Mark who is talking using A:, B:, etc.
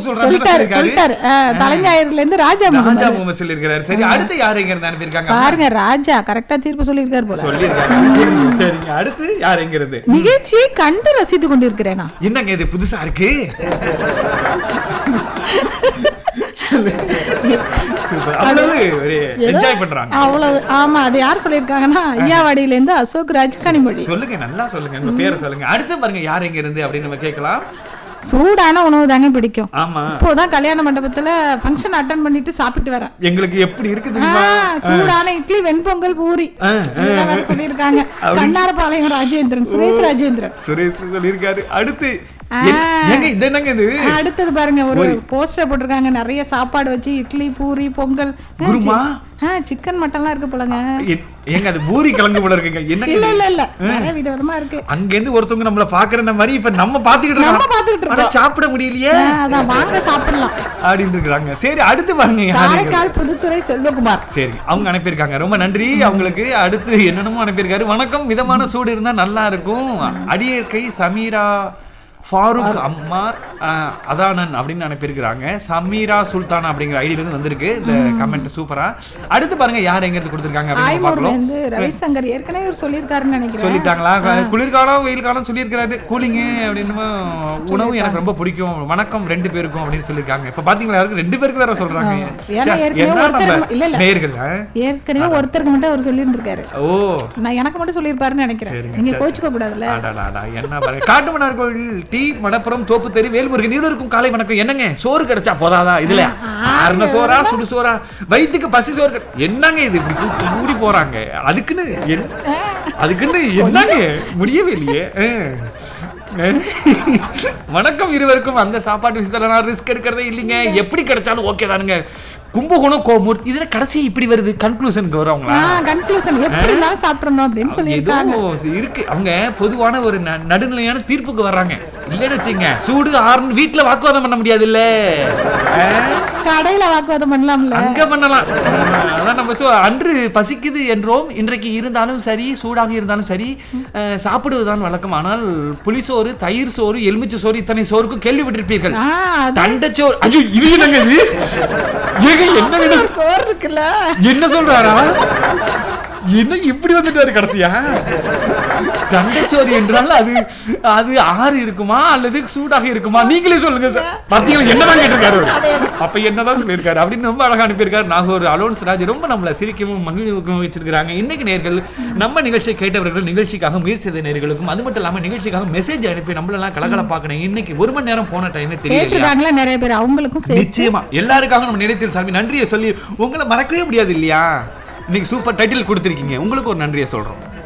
A: சொல்லிட்டாரு. தலைஞாயிறுல இருந்து ராஜா
B: முகமது சொல்லிருக்காரு. சரி, அடுத்து யாரு எங்க இருந்து அனுப்பியிருக்காங்க
A: பாருங்க. ராஜா கரெக்டா தீர்ப்பு சொல்லியிருக்காரு போல.
B: சொல்லியிருக்காங்க. சரிங்க, அடுத்து யார் எங்க இருந்து?
A: நிகழ்ச்சியை கண்டு ரசித்து கொண்டிருக்கிறேனா.
B: என்னங்க இது புதுசா இருக்கு?
A: அவ்வளவு. ஆமா, அது யார் சொல்லிருக்காங்கன்னா ஐயாவாடியில இருந்து அசோக் ராஜ் கனிமொழி.
B: சொல்லுங்க, நல்லா சொல்லுங்க, உங்க பேரை சொல்லுங்க. அடுத்து பாருங்க யார் எங்க இருந்து அப்படின்னு நம்ம கேட்கலாம்.
A: சூடான உணவு தாங்க பிடிக்கும்.
B: ஆமா,
A: இப்போதான் கல்யாண மண்டபத்துல ஃபங்க்ஷன் அட்டெண்ட் பண்ணிட்டு சாப்பிட்டு வரேன்.
B: எங்களுக்கு எப்படி இருக்கு தெரியுமா?
A: சூடான இட்லி, வெண்பொங்கல், பூரி சொல்லிருக்காங்க. கண்ணாரபாளையம் ராஜேந்திரன், சுரேஷ் ராஜேந்திரன்
B: சொல்லிருக்காரு. அடுத்து
A: அடுத்தது பாருங்க, ஒரு போஸ்டர் போட்டிருக்காங்க. நிறைய சாப்பாடு வச்சு இட்லி, பூரி, பொங்கல்,
B: குருமா,
A: சிக்கன், மட்டன்லாம் இருக்கு போலங்க.
B: ஏங்க அது பூரி கிழங்கு போல இருக்குங்க. என்ன
A: இல்ல நிறைய விதவிதமா இருக்கு.
B: அங்க இருந்து ஒருத்தவங்க நம்மள பாக்குற மாதிரி இப்ப நம்ம பாத்துக்கிட்டு இருக்கோம். சாப்பிட முடியலையே,
A: அதான் வாங்க சாப்பிடலாம்
B: அப்படின்னு இருக்காங்க. சரி, அடுத்து பாருங்க
A: காரைக்கால் புதுத்துறை செல்வகுமார்.
B: சரி, அவங்க அனுப்பியிருக்காங்க. ரொம்ப நன்றி அவங்களுக்கு. அடுத்து என்னென்னமோ அனுப்பியிருக்காரு. வணக்கம், மிதமான சூடு இருந்தா நல்லா இருக்கும். அடியற்கை சமீரா ஃபாரூக் அம்மார் அதானன் அப்படின்னு அனுப்பியிருக்கிறாங்க. சமீரா சுல்தானா அப்படிங்கிற ஐடியில இருந்து வந்திருக்கு இந்த கமெண்ட். சூப்பரா. அடுத்து பாருங்க யார் எங்க இருந்து கொடுத்திருக்காங்க அப்படின்னு பார்க்கலாம்.
A: ரவிசங்கர் ஏற்கனவே சொல்லியிருக்காருன்னு நினைக்கிறேன்.
B: சொல்லிட்டாங்களா? குளிர்காலம் வெயில் காலம் சொல்லியிருக்காரு. கூலிங்கு அப்படின்னு உணவு எனக்கு ரொம்ப பிடிக்கும். வணக்கம் ரெண்டு பேருக்கும் அப்படின்னு சொல்லியிருக்காங்க. இப்ப பாத்தீங்களா, யாருக்கு ரெண்டு பேருக்கு வேற சொல்றாங்க. நேயர்கள்
A: ஏற்கனவே ஒருத்தருக்கு மட்டும் அவர் சொல்லியிருந்திருக்காரு. ஓ, நான் எனக்கு மட்டும் சொல்லியிருப்பாருன்னு நினைக்கிறேன். நீங்க கோச்சுக்க கூடாதுல்ல.
B: என்ன பாருங்க, காட்டுமன்னார் கோவில் டி மடப்புறம் தோப்பு தெரி வேல்முருகன் இருவருக்கும் காலை வணக்கம். என்னங்க சோறு கிடைச்சா போதாதா? இதுல ஆறுன சோறா சுடு சோறா? வயிற்றுக்கு பசி சோறு என்னங்க இது கூடி போறாங்க? அதுக்குன்னு என்னங்க முடியவே இல்லையே. வணக்கம் இருவருக்கும். அந்த சாப்பாட்டு விஷயத்துல நான் ரிஸ்க் எடுக்கிறதே இல்லைங்க. எப்படி கிடைச்சாலும் ஓகே தானுங்க. கும்பகோணம் கோமூர் இதுல கடைசி இப்படி வருது, கன்க்ளூஷனுக்கு வரவங்களா?
A: கன்க்ளூஷன் எப்படி எல்லாம் சாப்பிடணும் அப்படின்னு சொல்லிருக்காங்க.
B: ஏதோ இருக்கு, அவங்க பொதுவான ஒரு நடுநிலையான தீர்ப்புக்கு வர்றாங்க. இல்லன்னு வச்சுங்க, சூடு ஆறுன்னு வீட்டுல வாக்குவாதம் பண்ண முடியாது இல்ல,
A: கடையில வாக்குவாதம் பண்ணலாம்ல,
B: அங்க பண்ணலாம். அதான் நம்ம அன்று பசிக்குது என்றோம், இன்றைக்கு இருந்தாலும் சரி சூடாக இருந்தாலும் சரி சாப்பிடுவதுதான் வழக்கம். ஆனால் புளிசோறு, தயிர் சோறு, எலுமிச்சை சோறு, இத்தனை சோறுக்கும் கேள்விப்பட்டிருப்பீர்கள். தண்டச்சோறு, ஐயோ இது என்னங்க இது? என்ன சோறு இருக்குல்ல, என்ன சொல்றாரா? என்ன இப்படி வந்துட்டாரு கடைசியா? தண்டச்சோறு என்றால் அது ஆறு இருக்குமா அல்லது சூடாக இருக்குமா? நீங்களே சொல்லுங்க சார். பாத்தீங்களா என்னதான் கேட்டிருக்காரு? அப்ப என்னதான் சொல்லியிருக்காரு அப்படின்னு ரொம்ப அழகா அனுப்பியிருக்காரு. நாகூர் அலோன்ஸ் ராஜ் ரொம்ப நம்மள சிரிக்கவும் மகிழ்வுக்கும் வச்சிருக்காங்க. இன்னைக்கு நேர்கள் நம்ம நிகழ்ச்சியை கேட்டவர்கள், நிகழ்ச்சிக்காக முயற்சி செய்த நேர்களுக்கும், அது மட்டும் இல்லாம நிகழ்ச்சிக்காக மெசேஜ் அனுப்பி நம்மளெல்லாம் கலகலப்பாக்கணும். இன்னைக்கு ஒரு மணி நேரம் போன டைமே தெரியல.
A: நிறைய பேர் அவங்களுக்கும்
B: நிச்சயமா எல்லாருக்காக நம்ம நிலையத்தில் சாமி நன்றியை சொல்லி உங்களை மறக்கவே முடியாது இல்லையா? இன்னைக்கு சூப்பர் டைட்டில் கொடுத்திருக்கீங்க, உங்களுக்கு ஒரு நன்றியை சொல்றோம்.